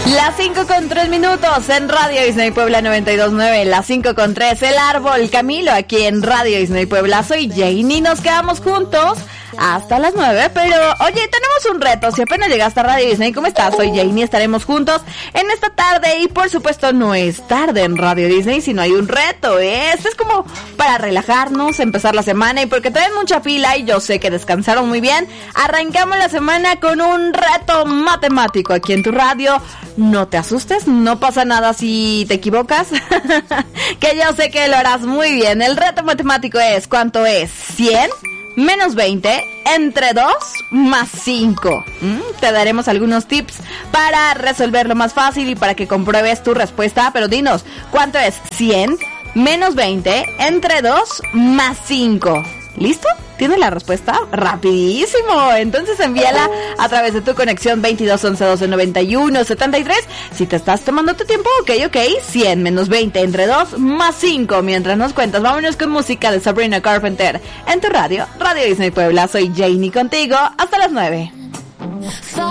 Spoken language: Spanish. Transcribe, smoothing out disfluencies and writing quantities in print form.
Las 5:03 en Radio Disney Puebla 92.9, las 5:03, El Árbol Camilo aquí en Radio Disney Puebla. Soy Jane y nos quedamos juntos hasta las 9, pero oye, tenemos un reto. Si apenas llegaste a Radio Disney, ¿cómo estás? Soy Jane y estaremos juntos en esta tarde y por supuesto no es tarde en Radio Disney, sino hay un reto, ¿eh? Este es como para relajarnos, empezar la semana y porque traen mucha fila y yo sé que descansaron muy bien, arrancamos la semana con un reto matemático aquí en tu radio. No te asustes, no pasa nada si te equivocas, que yo sé que lo harás muy bien. El reto matemático es, ¿cuánto es? 100 menos 20 entre 2 más 5. Te daremos algunos tips para resolverlo más fácil y para que compruebes tu respuesta, pero dinos, ¿cuánto es 100 menos 20 entre 2 más 5? ¿Listo? ¿Tienes la respuesta? ¡Rapidísimo! Entonces envíala a través de tu conexión 22 11 12 91 73. Si te estás tomando tu tiempo, ok. 100 menos 20 entre 2 más 5. Mientras nos cuentas, vámonos con música de Sabrina Carpenter en tu radio, Radio Disney Puebla. Soy Janie contigo hasta las 9.